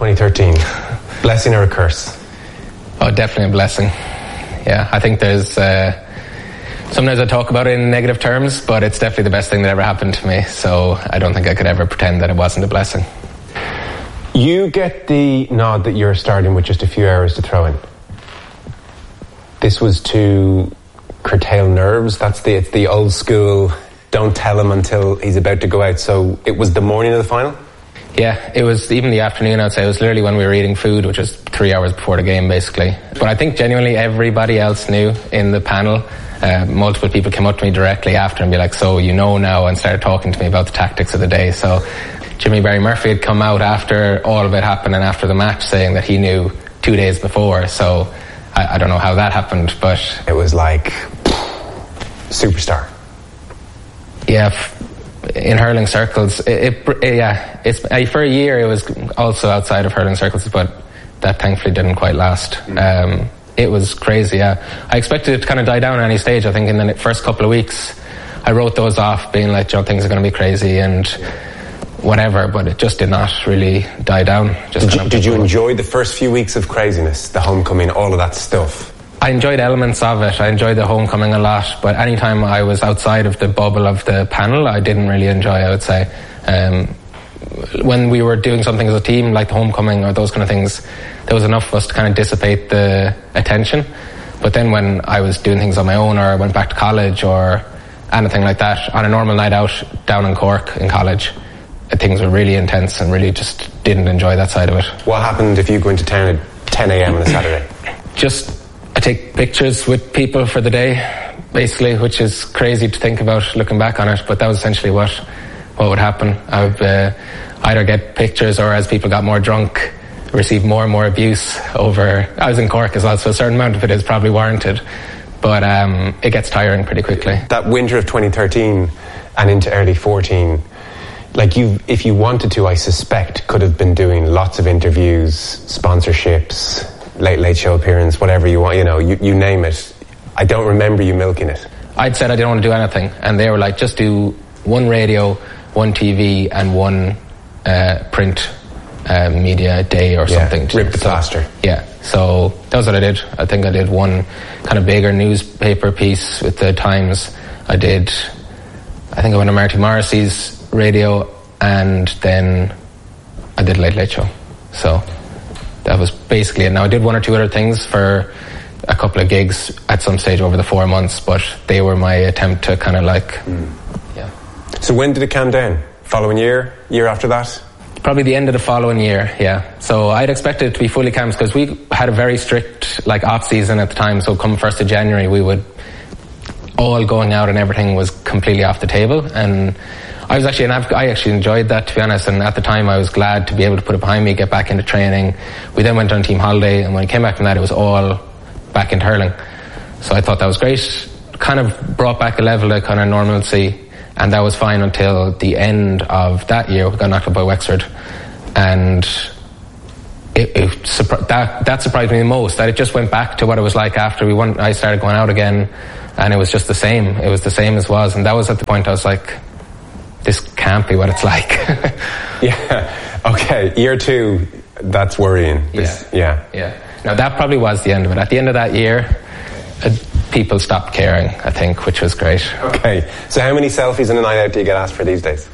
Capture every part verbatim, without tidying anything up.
twenty thirteen. Blessing or a curse? Oh, definitely a blessing. Yeah, I think there's... Uh, sometimes I talk about it in negative terms, but it's definitely the best thing that ever happened to me. So I don't think I could ever pretend that it wasn't a blessing. You get the nod that you're starting with just a few hours to throw in. This was to curtail nerves. That's the it's the old school, don't tell him until he's about to go out. So it was the morning of the final? Yeah, it was even the afternoon, I'd say. It was literally when we were eating food, which was three hours before the game, basically. But I think genuinely everybody else knew in the panel. Uh, multiple people came up to me directly after and be like, so you know now, and started talking to me about the tactics of the day. So Jimmy Barry Murphy had come out after all of it happened and after the match saying that he knew two days before. So I, I don't know how that happened, but... It was like... superstar. Yeah, in hurling circles, it, it yeah, it's uh, for a year it was also outside of hurling circles, but that thankfully didn't quite last. Um, it was crazy. Yeah, I expected it to kind of die down at any stage. I think in the first couple of weeks, I wrote those off, being like, you know, things are going to be crazy and whatever, but it just did not really die down. Just did you, did you enjoy the first few weeks of craziness, the homecoming, all of that stuff? I enjoyed elements of it. I enjoyed the homecoming a lot, but anytime I was outside of the bubble of the panel, I didn't really enjoy, I would say. Um, when we were doing something as a team, like the homecoming or those kind of things, there was enough of us to kind of dissipate the attention. But then when I was doing things on my own, or I went back to college or anything like that, on a normal night out down in Cork in college, things were really intense and really just didn't enjoy that side of it. What happened if you go into town at ten a.m. on a Saturday? Just... I take pictures with people for the day, basically, which is crazy to think about looking back on it, but that was essentially what what would happen. I would uh, either get pictures, or as people got more drunk, receive more and more abuse over... I was in Cork as well, so a certain amount of it is probably warranted, but um, it gets tiring pretty quickly. That winter of twenty thirteen and into early fourteen, like you, if you wanted to, I suspect, could have been doing lots of interviews, sponsorships, Late Late Show appearance, whatever you want, you know, you, you name it. I don't remember you milking it. I'd said I didn't want to do anything, and they were like, just do one radio, one T V, and one uh, print uh, media a day or yeah, something. Rip the so, plaster. Yeah, so that was what I did. I think I did one kind of bigger newspaper piece with the Times. I did, I think I went to Marty Morrissey's radio, and then I did Late Late Show. So... that was basically it. Now I did one or two other things for a couple of gigs at some stage over the four months, but they were my attempt to kind of like, mm. yeah. So when did it calm down? Following year? Year after that? Probably the end of the following year, yeah. So I'd expected it to be fully calm because we had a very strict like off season at the time. So come first of January, we would all going out and everything was completely off the table. And I was actually, and I've, I actually enjoyed that, to be honest, and at the time I was glad to be able to put it behind me, get back into training. We then went on team holiday, and when I came back from that, it was all back into hurling. So I thought that was great. Kind of brought back a level of kind of normalcy, and that was fine until the end of that year. We got knocked out by Wexford, and it, it, that, that surprised me the most, that it just went back to what it was like after we won. I started going out again, and it was just the same. It was the same as was, and that was at the point I was like, this can't be what it's like. Yeah. Okay. Year two, that's worrying. This, yeah. Yeah. Yeah. Now that probably was the end of it. At the end of that year, uh, people stopped caring, I think, which was great. Okay. So how many selfies in a night out do you get asked for these days?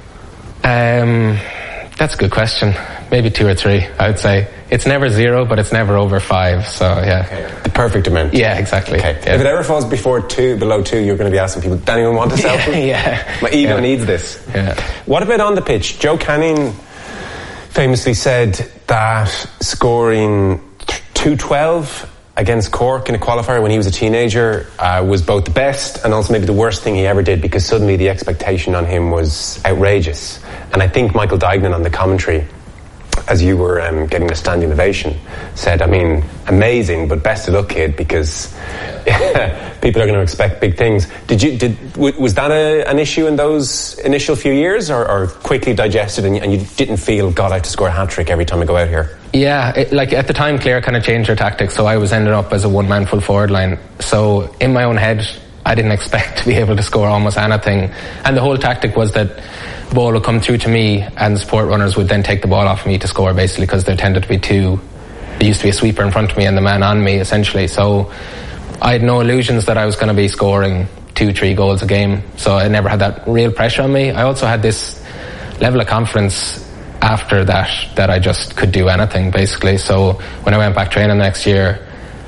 Um, that's a good question. Maybe two or three, I would say. It's never zero, but it's never over five. So yeah. Okay. The perfect amount. Yeah, exactly. Okay. Yeah. If it ever falls before two, below two, you're going to be asking people, does anyone want a selfie? Yeah. yeah. My ego yeah. needs this. Yeah. What about on the pitch? Joe Canning famously said that scoring two twelve against Cork in a qualifier when he was a teenager uh, was both the best and also maybe the worst thing he ever did, because suddenly the expectation on him was outrageous. And I think Michael Dignan on the commentary, as you were um, getting a standing ovation, said, I mean, amazing, but best of luck, kid, because people are going to expect big things. Did you? Did was that a, an issue in those initial few years, or, or quickly digested, and, and you didn't feel, God, I have to score a hat trick every time I go out here? Yeah, it, like at the time, Clare kind of changed her tactics, so I was ending up as a one-man full forward line. So in my own head, I didn't expect to be able to score almost anything. And the whole tactic was that the ball would come through to me and the support runners would then take the ball off me to score, basically, because there tended to be two, there used to be a sweeper in front of me and the man on me, essentially. So I had no illusions that I was going to be scoring two, three goals a game. So I never had that real pressure on me. I also had this level of confidence after that, that I just could do anything, basically. So when I went back training next year,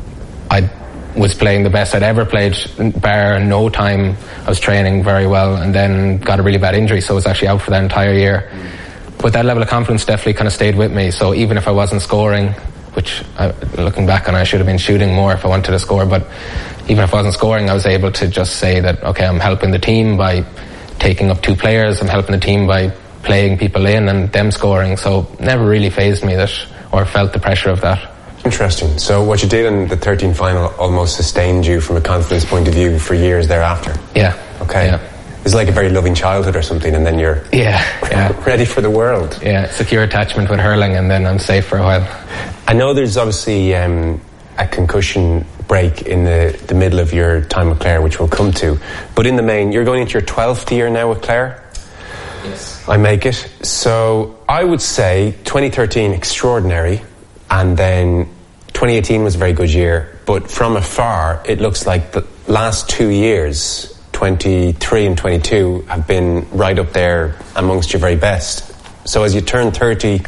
I was playing the best I'd ever played, bar no time. I was training very well and then got a really bad injury, so I was actually out for that entire year. But that level of confidence definitely kind of stayed with me. So even if I wasn't scoring, which I, looking back on, I should have been shooting more if I wanted to score, but even if I wasn't scoring, I was able to just say that, okay, I'm helping the team by taking up two players, I'm helping the team by playing people in and them scoring. So never really fazed me that, or felt the pressure of that. Interesting. So what you did in the thirteen final almost sustained you from a confidence point of view for years thereafter? Yeah. Okay. Yeah. It's like a very loving childhood or something, and then you're yeah, yeah. ready for the world. Yeah, secure attachment with hurling, and then I'm safe for a while. I know there's obviously um, a concussion break in the, the middle of your time with Clare, which we'll come to. But in the main, you're going into your twelfth year now with Clare? Yes. I make it. So I would say twenty thirteen, extraordinary, and then twenty eighteen was a very good year, but from afar it looks like the last two years, twenty-three and twenty-two, have been right up there amongst your very best. So as you turn thirty,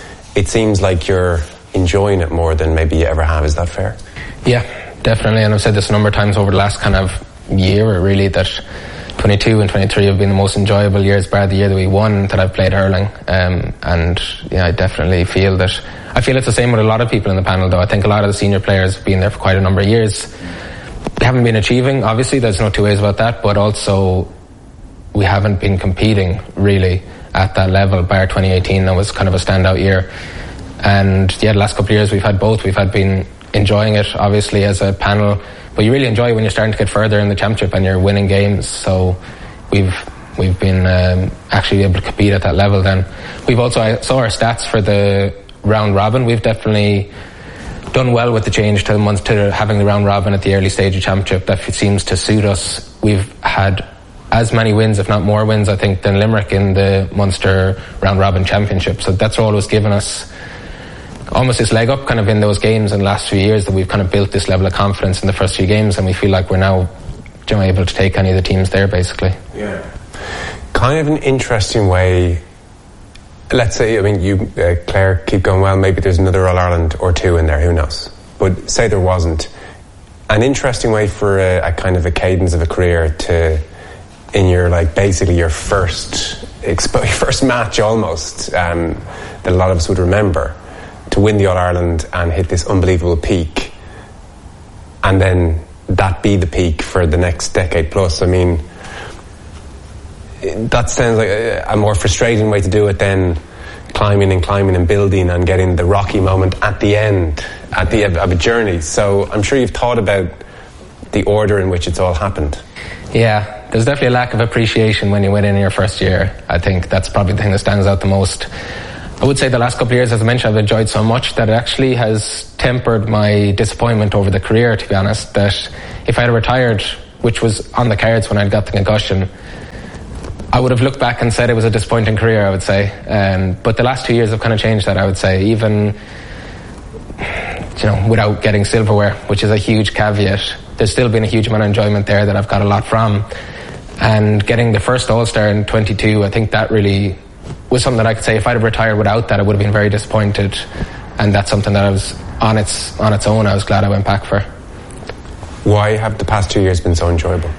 it seems like you're enjoying it more than maybe you ever have. Is that fair? Yeah, definitely. And I've said this a number of times over the last kind of year, really, that twenty-two and twenty-three have been the most enjoyable years, bar the year that we won, that I've played hurling. Um, and yeah, I definitely feel that. I feel it's the same with a lot of people in the panel, though. I think a lot of the senior players have been there for quite a number of years. They haven't been achieving, obviously, there's no two ways about that, but also we haven't been competing really at that level. Bar twenty eighteen, that was kind of a standout year. And yeah, the last couple of years we've had both. We've had been enjoying it, obviously, as a panel, but you really enjoy it when you're starting to get further in the championship and you're winning games. So we've we've been um, actually able to compete at that level then. We've also, I saw our stats for the round robin. We've definitely done well with the change to, month, to having the round robin at the early stage of championship. That seems to suit us. We've had as many wins, if not more wins, I think, than Limerick in the Munster round robin championship. So that's always given us almost this leg up kind of in those games in the last few years, that we've kind of built this level of confidence in the first few games, and we feel like we're now, you know, able to take any of the teams there, basically. Yeah. Kind of an interesting way. Let's say, I mean, you, uh, Clare, keep going well, maybe there's another All-Ireland or two in there, who knows? But say there wasn't. An interesting way for a, a kind of a cadence of a career to, in your, like, basically your first, expo- first match almost, um, that a lot of us would remember, to win the All-Ireland and hit this unbelievable peak, and then that be the peak for the next decade plus. I mean, that sounds like a, a more frustrating way to do it than climbing and climbing and building and getting the rocky moment at the end at the of a journey. So I'm sure you've thought about the order in which it's all happened. Yeah, there's definitely a lack of appreciation when you win in your first year. I think that's probably the thing that stands out the most. I would say the last couple of years, as I mentioned, I've enjoyed so much that it actually has tempered my disappointment over the career, to be honest. That if I had retired, which was on the cards when I got the concussion, I would have looked back and said it was a disappointing career, I would say. Um, but the last two years have kind of changed that, I would say. Even, you know, without getting silverware, which is a huge caveat, there's still been a huge amount of enjoyment there that I've got a lot from. And getting the first All-Star in twenty-two, I think that really was something that I could say if I'd have retired without that, I would have been very disappointed. And that's something that I was on its on its own, I was glad I went back for. Why have the past two years been so enjoyable?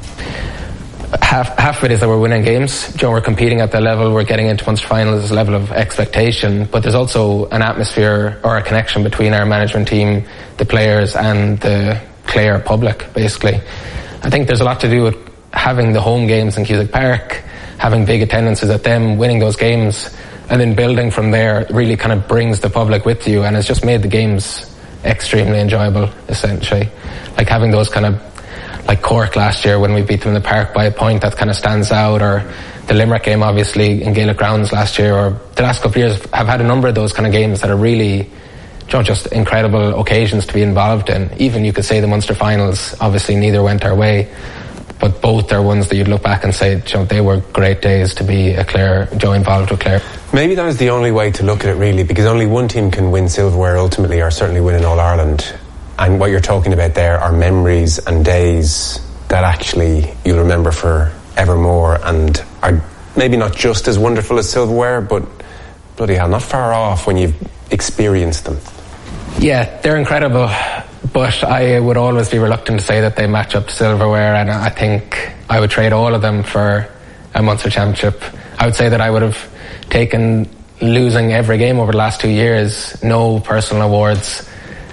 Half, half of it is that we're winning games. You know, we're competing at the level, we're getting into Munster finals, there's a level of expectation, but there's also an atmosphere or a connection between our management team, the players, and the Clare public, basically. I think there's a lot to do with having the home games in Cusack Park, having big attendances at them, winning those games, and then building from there really kind of brings the public with you, and it's just made the games extremely enjoyable, essentially. Like having those kind of, like Cork last year when we beat them in the park by a point, that kind of stands out, or the Limerick game obviously in Gaelic Grounds last year, or the last couple of years have had a number of those kind of games that are really, you know, just incredible occasions to be involved in. Even you could say the Munster finals, obviously neither went our way, but both are ones that you'd look back and say, you know, they were great days to be a Clare, Joe involved with Clare. Maybe that is the only way to look at it, really, because only one team can win silverware ultimately, or certainly win in All-Ireland. And what you're talking about there are memories and days that actually you'll remember for evermore, and are maybe not just as wonderful as silverware, but bloody hell, not far off when you've experienced them. Yeah, they're incredible, but I would always be reluctant to say that they match up to silverware, and I think I would trade all of them for a Munster Championship. I would say that I would have taken losing every game over the last two years, no personal awards,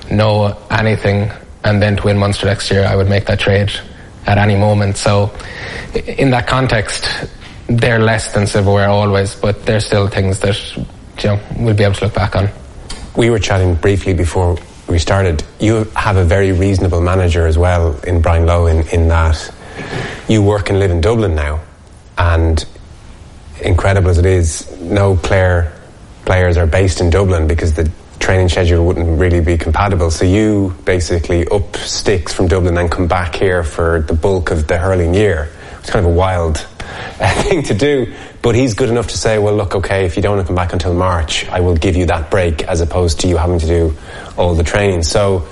no anything, and then to win Munster next year, I would make that trade at any moment. So in that context, they're less than silverware always, but they're still things that, you know, we'll be able to look back on. We were chatting briefly before we started. You have a very reasonable manager as well in Brian Lowe, in, in that you work and live in Dublin now, and incredible as it is, no Clare players are based in Dublin because the training schedule wouldn't really be compatible. So you basically up sticks from Dublin and come back here for the bulk of the hurling year. It's kind of a wild uh, thing to do, but he's good enough to say, well, look, okay, if you don't want to come back until March, I will give you that break, as opposed to you having to do all the training. So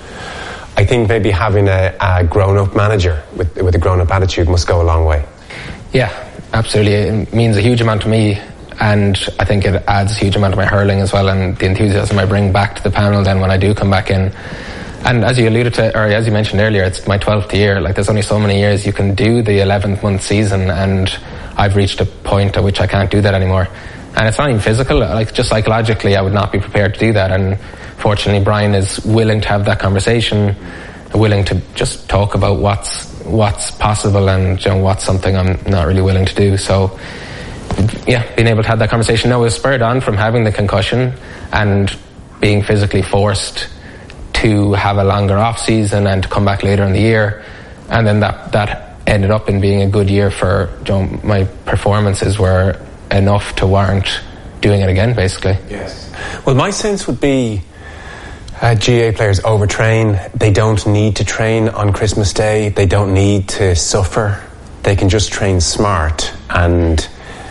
I think maybe having a, a grown-up manager with, with a grown-up attitude must go a long way. Yeah, absolutely. It means a huge amount to me, and I think it adds a huge amount to my hurling as well, and the enthusiasm I bring back to the panel then when I do come back in. And as you alluded to, or as you mentioned earlier, it's my twelfth year. Like, there's only so many years you can do the eleventh month season, and I've reached a point at which I can't do that anymore. And it's not even physical, like just psychologically I would not be prepared to do that. And fortunately Brian is willing to have that conversation, willing to just talk about what's what's possible and, you know, what's something I'm not really willing to do. So yeah, being able to have that conversation. No, it was spurred on from having the concussion and being physically forced to have a longer off season and to come back later in the year, and then that that ended up in being a good year for, you know, my performances were enough to warrant doing it again, basically. Yes. Well, my sense would be uh, G A A players overtrain. They don't need to train on Christmas Day. They don't need to suffer. They can just train smart. And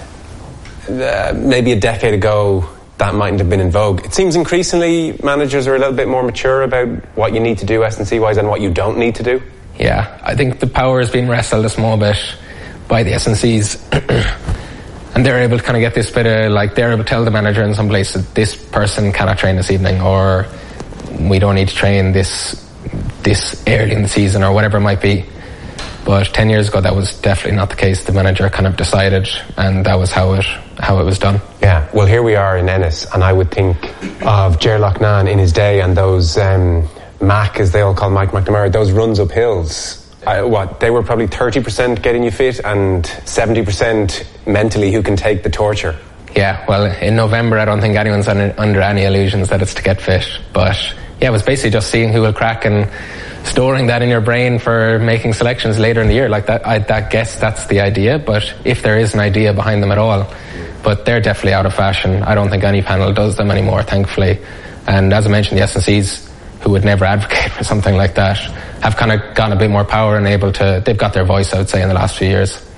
uh, maybe a decade ago that mightn't have been in vogue. It seems increasingly managers are a little bit more mature about what you need to do S and C wise and what you don't need to do. Yeah, I think the power has been wrestled a small bit by the S and Cs. And they're able to kind of get this bit of, like, they're able to tell the manager in some place that this person cannot train this evening, or we don't need to train this this early in the season, or whatever it might be. But ten years ago that was definitely not the case. The manager kind of decided, and that was how it how it was done. Yeah, well, here we are in Ennis, and I would think of Ger Loughnane in his day, and those um, Mac, as they all call Mike McNamara, those runs up hills. Uh, what, they were probably thirty percent getting you fit and seventy percent mentally who can take the torture. Yeah, well, in November I don't think anyone's under, under any illusions that it's to get fit. But yeah, it was basically just seeing who will crack and storing that in your brain for making selections later in the year. Like that, I that guess that's the idea, but if there is an idea behind them at all. But they're definitely out of fashion. I don't think any panel does them anymore, thankfully. And as I mentioned, the S and Cs, who would never advocate for something like that, have kind of gotten a bit more power and able to, they've got their voice, I would say, in the last few years.